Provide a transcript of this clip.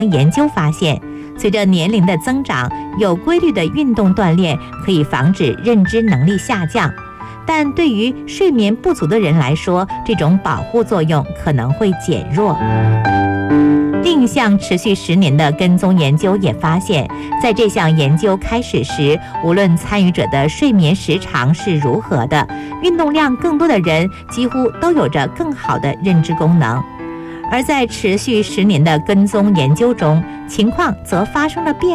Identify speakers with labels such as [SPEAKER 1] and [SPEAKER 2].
[SPEAKER 1] 研究发现，随着年龄的增长，有规律的运动锻炼可以防止认知能力下降。但对于睡眠不足的人来说，这种保护作用可能会减弱。另一项持续10年的跟踪研究也发现，在这项研究开始时，无论参与者的睡眠时长是如何的，运动量更多的人几乎都有着更好的认知功能。而在持续10年的跟踪研究中，情况则发生了变化。